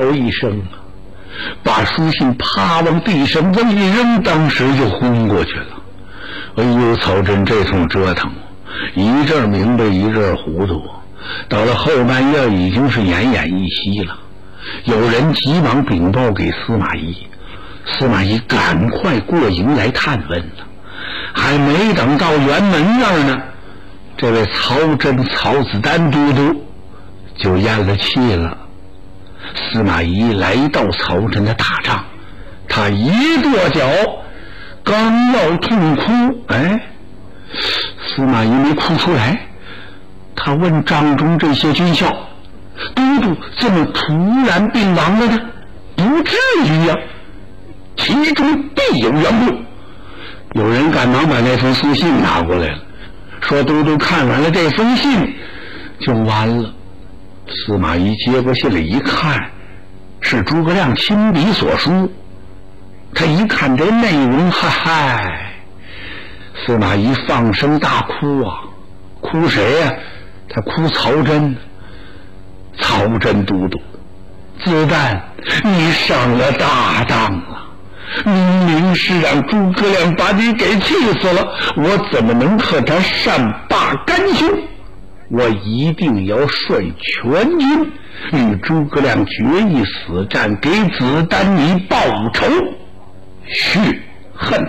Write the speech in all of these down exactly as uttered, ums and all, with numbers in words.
叫一声，把书信啪往地上这么一扔，当时就昏过去了。哎呦，曹真这通折腾，一阵明白一阵糊涂，到了后半夜已经是奄奄一息了。有人急忙禀报给司马懿，司马懿赶快过营来探问了。还没等到辕门那儿呢，这位曹真曹子丹都督就咽了气了。司马懿来到曹真的大帐，他一跺脚，刚要痛哭，哎，司马懿没哭出来。他问帐中这些军校，都督这么突然病亡了呢？不至于呀、啊，其中必有缘故。有人赶忙把那封书信拿过来了，说都督看完了这封信就完了。司马懿接过信来一看，是诸葛亮亲笔所书。他一看这内容，嗨嗨，司马懿放声大哭啊！哭谁呀、啊？他哭曹真。曹真都督，子丹，你上了大当了！明明是让诸葛亮把你给气死了，我怎么能和他善罢甘休？我一定要率全军与诸葛亮决一死战，给子丹你报仇雪恨。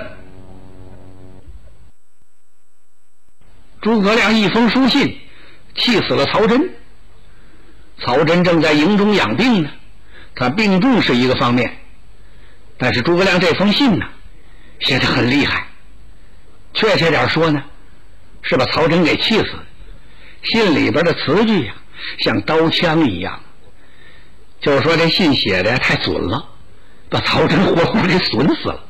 诸葛亮一封书信气死了曹真。曹真正在营中养病呢，他病重是一个方面，但是诸葛亮这封信呢写得很厉害，确切点说呢是把曹真给气死。信里边的词句呀、啊、像刀枪一样，就是说这信写的太准了，把曹真活活给损死了。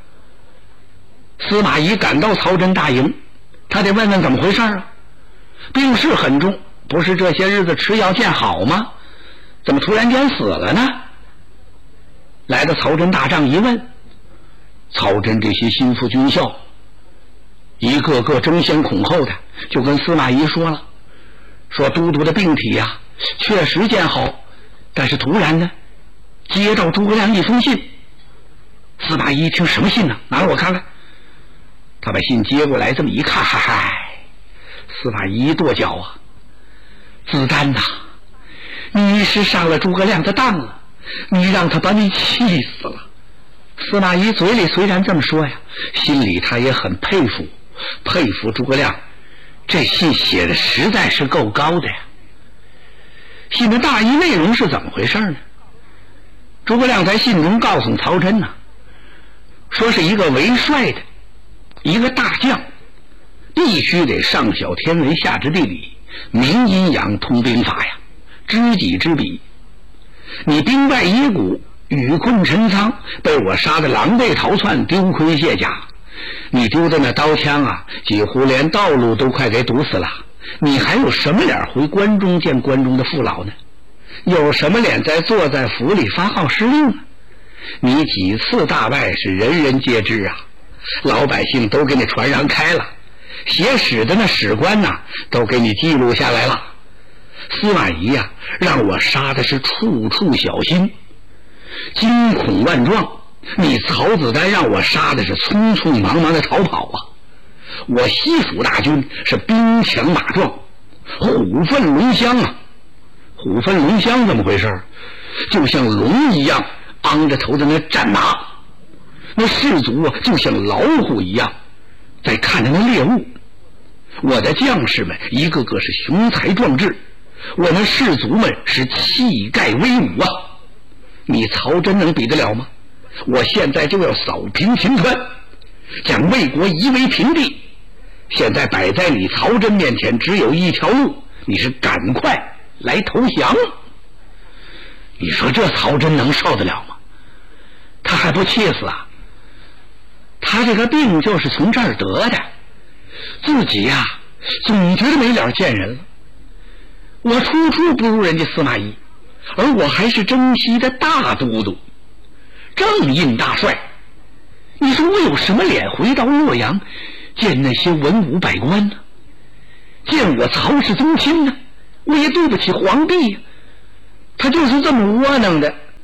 司马懿赶到曹真大营，他得问问怎么回事啊，病势很重，不是这些日子吃药见好吗？怎么突然间死了呢？来到曹真大帐一问，曹真这些心腹军校一个个争先恐后的就跟司马懿说了，说都督的病体呀、啊、确实见好，但是突然呢接到诸葛亮一封信。司马懿一听，什么信呢？拿来我看看。他把信接过来，这么一看，嗨嗨，司马懿一跺脚啊，子丹呐，你是上了诸葛亮的当了，你让他把你气死了。司马懿嘴里虽然这么说呀，心里他也很佩服佩服诸葛亮，这信写的实在是够高的呀。信的大意内容是怎么回事呢？诸葛亮在信中告诉曹真呐，说是一个为帅的一个大将，必须得上晓天文，下知地理，明阴阳，通兵法呀，知己知彼。你兵败野谷，雨困陈仓，被我杀得狼狈逃窜，丢盔卸甲，你丢的那刀枪啊，几乎连道路都快给堵死了，你还有什么脸回关中见关中的父老呢？有什么脸再坐在府里发号施令啊？你几次大败是人人皆知啊，老百姓都给你传扬开了，写史的那史官呐、啊、都给你记录下来了。司马懿呀、啊、让我杀的是处处小心，惊恐万状，你曹子丹让我杀的是匆匆忙忙的逃跑啊。我西蜀大军是兵强马壮，虎奋龙骧啊。虎奋龙骧怎么回事？就像龙一样昂着头的那战马，那士卒啊就像老虎一样在看着那猎物。我的将士们一个个是雄才壮志，我那士卒们是气概威武啊。你曹真能比得了吗？我现在就要扫平秦川，将魏国夷为平地。现在摆在你曹真面前只有一条路，你是赶快来投降。你说这曹真能受得了吗？他还不气死啊？他这个病就是从这儿得的，自己呀、啊、总觉得没脸见人了。我处处不如人家司马懿，而我还是征西的大都督，正印大帅，你说我有什么脸回到洛阳见那些文武百官呢？见我曹氏宗亲呢？我也对不起皇帝呀。他就是这么窝囊的，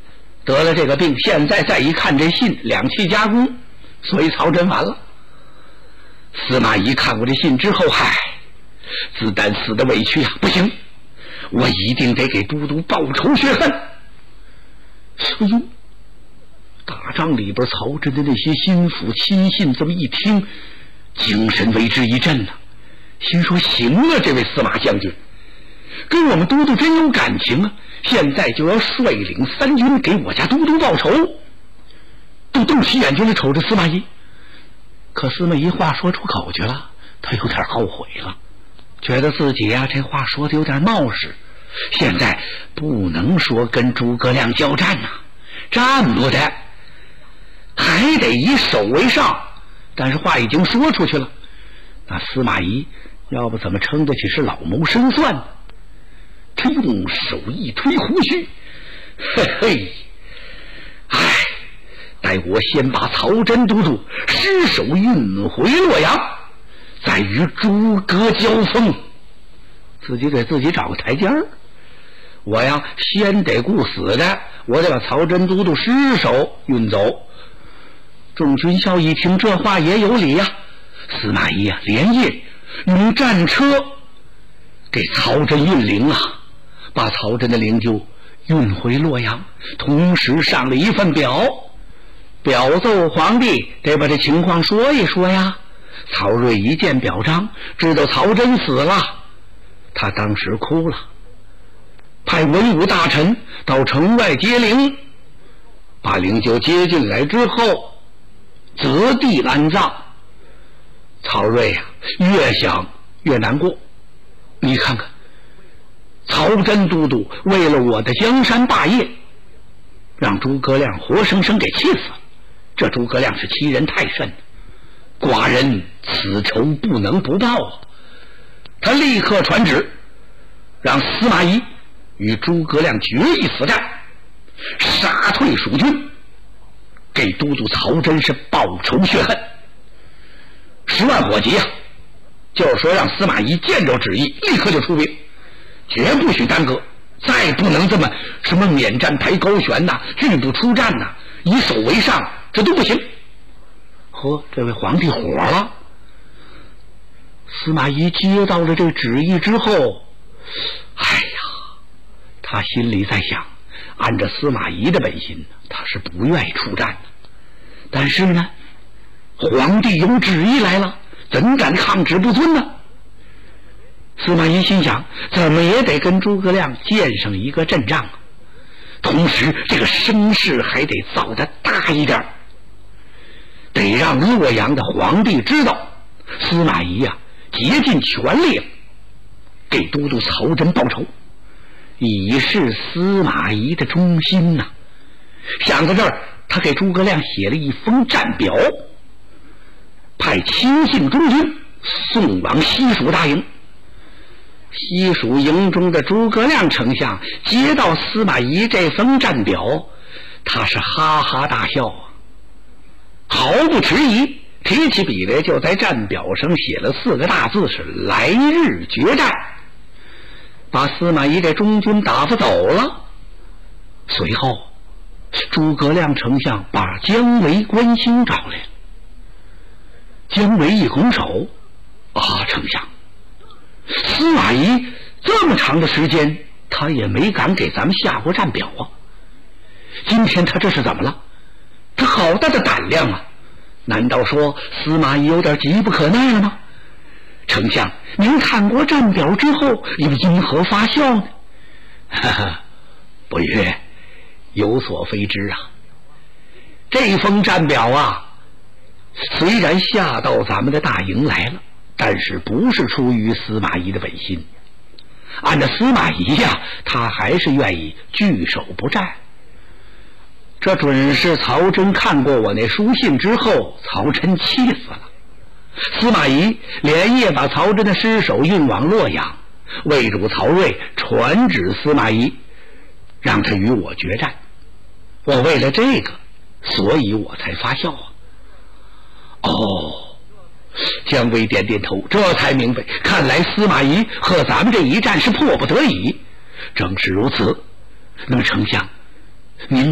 得了这个病，现在再一看这信，两气夹攻，所以曹真完了。司马懿看过这信之后，嗨，自担死的委屈啊，不行，我一定得给都督报仇雪恨。哎呦，大帐里边曹真的那些心腹亲信这么一听，精神为之一振呐、啊，心说行了，这位司马将军跟我们都督真有感情啊，现在就要率领三军给我家都督报仇。都瞪起眼睛来瞅着司马懿，可司马懿话说出口去了，他有点后悔了，觉得自己呀、啊、这话说的有点冒失，现在不能说跟诸葛亮交战呐、啊，战不得，还得以守为上。但是话已经说出去了，那司马懿要不怎么称得起是老谋深算呢？他用手一推胡须，嘿嘿，唉，待我先把曹真都督失手运回洛阳，再与诸葛交锋。自己给自己找个台阶儿，我呀先得顾死的，我得把曹真都督失手运走。众军校一听这话也有理呀、啊，司马懿啊连夜用战车给曹真运灵啊，把曹真的灵柩运回洛阳，同时上了一份表，表奏皇帝得把这情况说一说呀。曹睿一见表彰，知道曹真死了，他当时哭了，派文武大臣到城外接灵，把灵柩接进来之后择地安葬。曹睿啊越想越难过，你看看曹真都督为了我的江山霸业，让诸葛亮活生生给气死了，这诸葛亮是欺人太甚，寡人此仇不能不报啊！他立刻传旨，让司马懿与诸葛亮决一死战，杀退蜀军，给都督曹真是报仇雪恨。十万火急啊，就是说让司马懿见着旨意立刻就出兵，绝不许耽搁，再不能这么什么免战牌高悬呐、拒不出战呐、以守为上，这都不行。呵，这位皇帝火了。司马懿接到了这旨意之后，哎呀，他心里在想，按照司马懿的本心，他是不愿意出战的，但是呢皇帝有旨意来了，怎敢抗旨不遵呢？司马懿心想，怎么也得跟诸葛亮见上一个阵仗，同时这个声势还得造得大一点，得让洛阳的皇帝知道司马懿呀、啊、竭尽全力给都督曹真报仇，以示司马懿的忠心呐、啊。想到这儿，他给诸葛亮写了一封战表，派亲信中军送往西蜀大营。西蜀营中的诸葛亮丞相接到司马懿这封战表，他是哈哈大笑啊，毫不迟疑，提起笔来就在战表上写了四个大字，是来日决战，把司马懿这中军打发走了。随后诸葛亮丞相把姜维、关兴找来，姜维一拱手，啊，丞相，司马懿这么长的时间他也没敢给咱们下过战表啊，今天他这是怎么了？他好大的胆量啊，难道说司马懿有点急不可耐了吗？丞相，您看过战表之后又因何发笑呢？哈哈，不曰，有所非知啊，这封战表啊虽然下到咱们的大营来了，但是不是出于司马懿的本心。按照司马懿呀、啊，他还是愿意据守不战。这准是曹真看过我那书信之后，曹真气死了。司马懿连夜把曹真的尸首运往洛阳，魏主曹睿传旨司马懿，让他与我决战。我为了这个，所以我才发笑啊。哦，姜维点点头，这才明白，看来司马懿和咱们这一战是迫不得已。正是如此，那么丞相，您